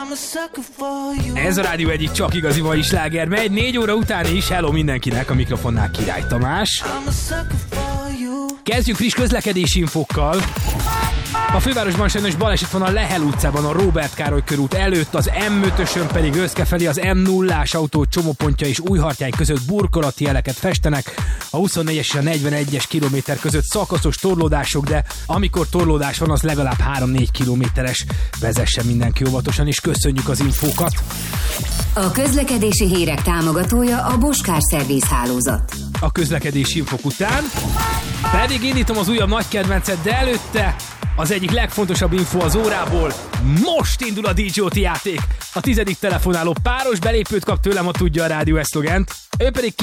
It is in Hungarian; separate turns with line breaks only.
Ez a rádió egyik csak igazi mai sláger, megy 4 óra után is. Hello mindenkinek, a mikrofonnál Király Tamás. Kezdjük friss közlekedési infokkal. A fővárosban sajnos baleset van a Lehel utcában, a Róbert Károly körút előtt, az M5-ösön pedig Őszke felé az M0-ás autó csomópontja és Újhartyány között burkolati jeleket festenek. A 24-es és a 41-es kilométer között szakaszos torlódások, de amikor torlódás van, az legalább 3-4 kilométeres. Vezesse mindenki óvatosan, és köszönjük az infókat.
A közlekedési hírek támogatója a Boskár Szerviz Hálózat.
A közlekedési infok után pedig indítom az újabb nagy kedvencet, de előtte az egyik legfontosabb info az órából. Most indul a DJOT játék. A 10. telefonáló páros belépőt kap tőlem, ha tudja a rádió eszlogent. Ő pedig